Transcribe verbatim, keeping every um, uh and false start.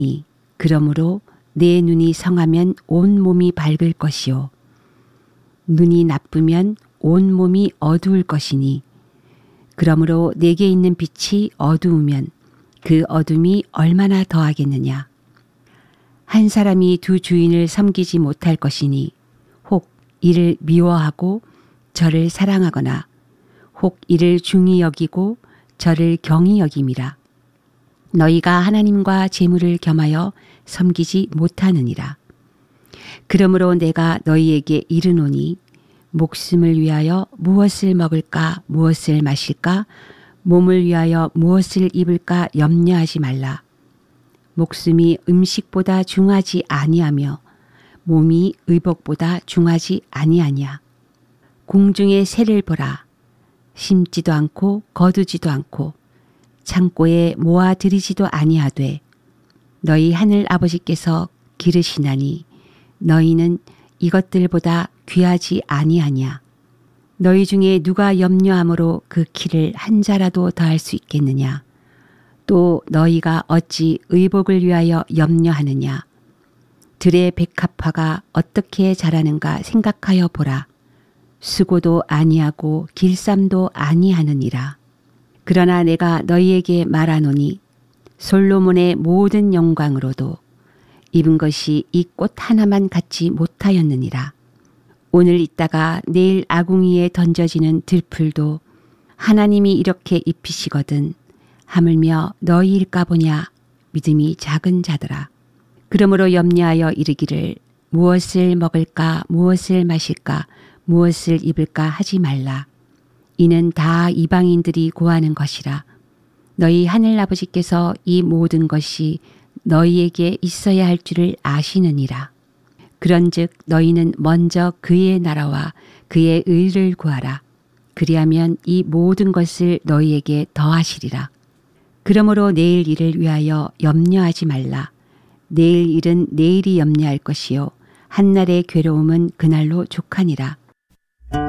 그러므로 내 눈이 성하면 온 몸이 밝을 것이요 눈이 나쁘면 온 몸이 어두울 것이니 그러므로 내게 있는 빛이 어두우면 그 어둠이 얼마나 더하겠느냐. 한 사람이 두 주인을 섬기지 못할 것이니 혹 이를 미워하고 저를 사랑하거나 혹 이를 중히 여기고 저를 경히 여김이라. 너희가 하나님과 재물을 겸하여 섬기지 못하느니라. 그러므로 내가 너희에게 이르노니 목숨을 위하여 무엇을 먹을까 무엇을 마실까 몸을 위하여 무엇을 입을까 염려하지 말라. 목숨이 음식보다 중하지 아니하며 몸이 의복보다 중하지 아니하냐. 공중의 새를 보라. 심지도 않고 거두지도 않고 창고에 모아 들이지도 아니하되 너희 하늘 아버지께서 기르시나니 너희는 이것들보다 귀하지 아니하냐. 너희 중에 누가 염려함으로 그 키를 한 자라도 더할 수 있겠느냐. 또 너희가 어찌 의복을 위하여 염려하느냐. 들의 백합화가 어떻게 자라는가 생각하여 보라. 수고도 아니하고 길쌈도 아니하느니라. 그러나 내가 너희에게 말하노니 솔로몬의 모든 영광으로도 입은 것이 이 꽃 하나만 갖지 못하였느니라. 오늘 있다가 내일 아궁이에 던져지는 들풀도 하나님이 이렇게 입히시거든 하물며 너희일까 보냐. 믿음이 작은 자들아. 그러므로 염려하여 이르기를 무엇을 먹을까 무엇을 마실까 무엇을 입을까 하지 말라. 이는 다 이방인들이 구하는 것이라. 너희 하늘아버지께서 이 모든 것이 너희에게 있어야 할 줄을 아시느니라. 그런즉 너희는 먼저 그의 나라와 그의 의를 구하라. 그리하면 이 모든 것을 너희에게 더하시리라. 그러므로 내일 일을 위하여 염려하지 말라. 내일 일은 내일이 염려할 것이요 한날의 괴로움은 그날로 족하니라.